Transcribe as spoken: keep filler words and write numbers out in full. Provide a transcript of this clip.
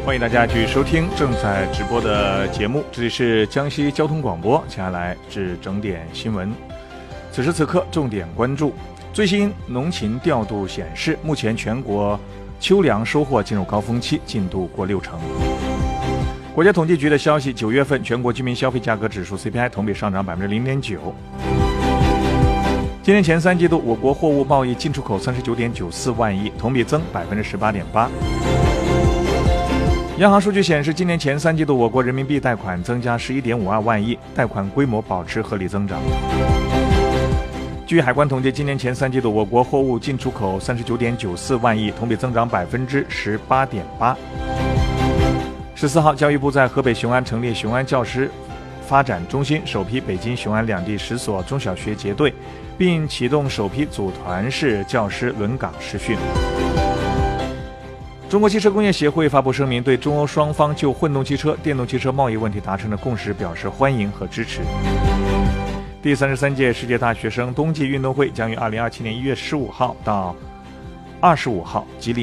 欢迎大家继续收听正在直播的节目，这里是江西交通广播。接下来是整点新闻。此时此刻重点关注最新农禽调度显示，目前全国秋粮收获进入高峰期，进度过六成。国家统计局的消息，九月份全国居民消费价格指数 C P I 同比上涨百分之零点九。今年前三季度，我国货物贸易进出口三十九点九四万亿，同比增百分之十八点八。央行数据显示，今年前三季度我国人民币贷款增加十一点五二万亿，贷款规模保持合理增长。据海关统计，今年前三季度我国货物进出口三十九点九四万亿，同比增长百分之十八点八。十四号，教育部在河北雄安成立雄安教师发展中心，首批北京雄安两地十所中小学结队，并启动首批组团式教师轮岗实训。中国汽车工业协会发布声明，对中欧双方就混动汽车、电动汽车贸易问题达成的共识表示欢迎和支持。第三十三届世界大学生冬季运动会将于二零二七年一月十五号到二十五号吉林